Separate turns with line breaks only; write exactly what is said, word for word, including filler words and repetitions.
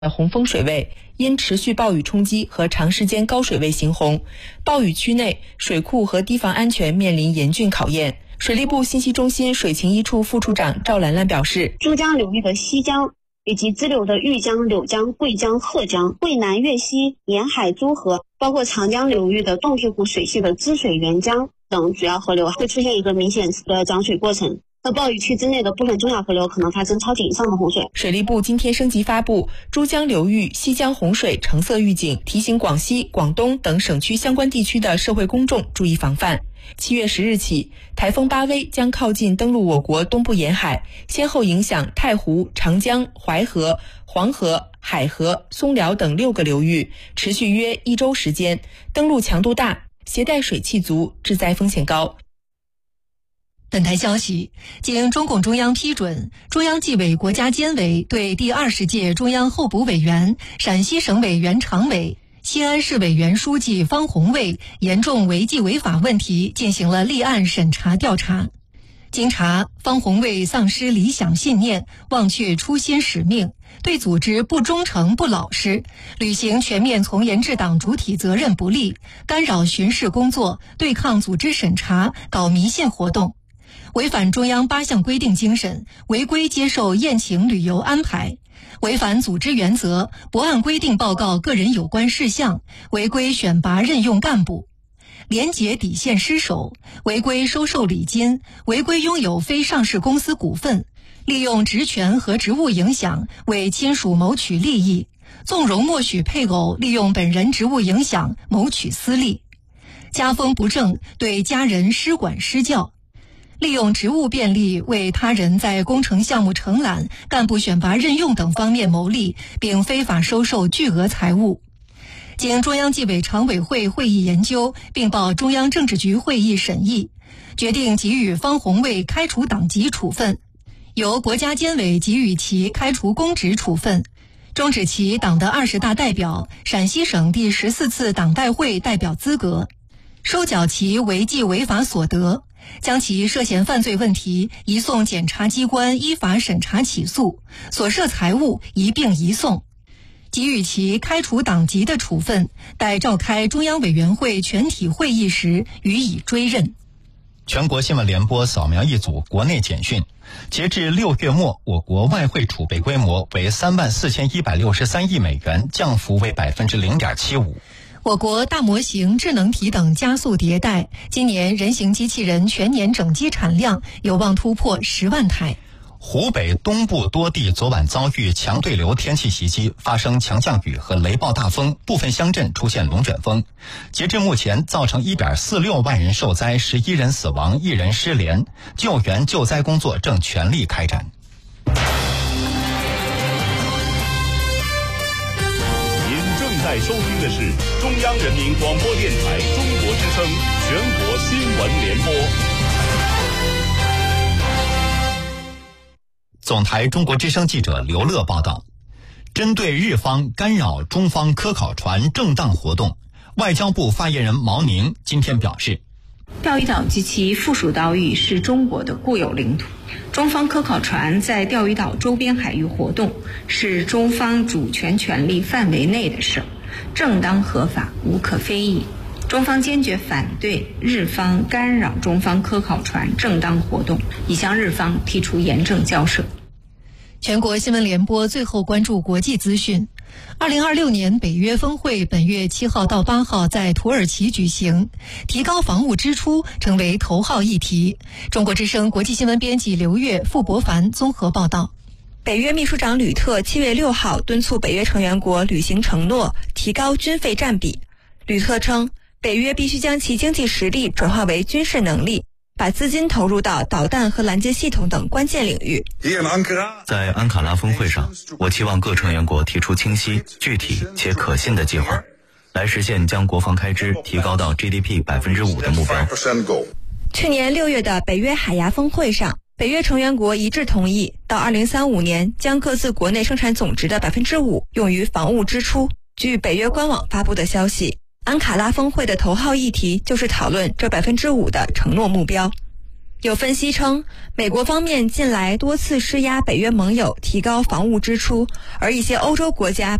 洪峰水位，因持续暴雨冲击和长时间高水位形洪，暴雨区内水库和堤防安全面临严峻考验。水利部信息中心水情一处副处长赵兰兰表示，
珠江流域的西江以及支流的玉江、柳江、桂江、鹤江、桂南、越溪、沿海诸河，包括长江流域的洞庭湖水系的支水源江等主要河流会出现一个明显的涨水过程。那暴雨区之内的部分中小河流可能发生超警以上的洪水。
水利部今天升级发布珠江流域西江洪水橙色预警，提醒广西、广东等省区相关地区的社会公众注意防范。七月十日起，台风巴威将靠近登陆我国东部沿海，先后影响太湖、长江、淮河、黄河、海河、松辽等六个流域，持续约一周时间，登陆强度大，携带水汽足，致灾风险高。
本台消息，经中共中央批准，中央纪委国家监委对第二十届中央候补委员、陕西省委原常委、西安市委原书记方红卫严重违纪违法问题进行了立案审查调查。经查，方红卫丧失理想信念，忘却初心使命，对组织不忠诚不老实，履行全面从严治党主体责任不力，干扰巡视工作，对抗组织审查，搞迷信活动，违反中央八项规定精神，违规接受宴请旅游安排，违反组织原则，不按规定报告个人有关事项，违规选拔任用干部，廉洁底线失守，违规收受礼金，违规拥有非上市公司股份，利用职权和职务影响为亲属谋取利益，纵容默许配偶利用本人职务影响谋取私利，家风不正，对家人失管失教，利用职务便利为他人在工程项目承揽、干部选拔任用等方面牟利，并非法收受巨额财物。经中央纪委常委会会议研究，并报中央政治局会议审议，决定给予方红卫开除党籍处分，由国家监委给予其开除公职处分，终止其党的二十大代表、陕西省第十四次党代会代表资格，收缴其违纪违法所得，将其涉嫌犯罪问题移送检察机关依法审查起诉，所涉财物一并移送，给予其开除党籍的处分，待召开中央委员会全体会议时予以追认。
全国新闻联播扫描一组国内简讯。截至六月末，我国外汇储备规模为三万四千一百六十三亿美元，降幅为百分之零点七五。
我国大模型、智能体等加速迭代，今年人形机器人全年整机产量有望突破十万台。
湖北东部多地昨晚遭遇强对流天气袭击，发生强降雨和雷暴大风，部分乡镇出现龙卷风。截至目前，造成一点四六万人受灾，十一人死亡，一人失联，救援救灾工作正全力开展。
在收听的是中央人民广播电台中国之声全国新闻联播。
总台中国之声记者刘乐报道，针对日方干扰中方科考船正当活动，外交部发言人毛宁今天表示，
钓鱼岛及其附属岛屿是中国的固有领土，中方科考船在钓鱼岛周边海域活动是中方主权权利范围内的事，正当合法，无可非议。中方坚决反对日方干扰中方科考船正当活动，已向日方提出严正交涉。
全国新闻联播最后关注国际资讯。二零二六年北约峰会本月七号到八号在土耳其举行，提高防务支出成为头号议题。中国之声国际新闻编辑刘越、傅博凡综合报道。
北约秘书长吕特七月六号敦促北约成员国履行承诺，提高军费占比。吕特称，北约必须将其经济实力转化为军事能力，把资金投入到导弹和拦截系统等关键领域。
在安卡拉峰会上，我期望各成员国提出清晰、具体且可信的计划，来实现将国防开支提高到 G D P 百分之五的目标。
去年六月的北约海牙峰会上，北约成员国一致同意，到二零三五年将各自国内生产总值的百分之五用于防务支出。据北约官网发布的消息，安卡拉峰会的头号议题就是讨论这百分之五的承诺目标。
有分析称，美国方面近来多次施压北约盟友提高防务支出，而一些欧洲国家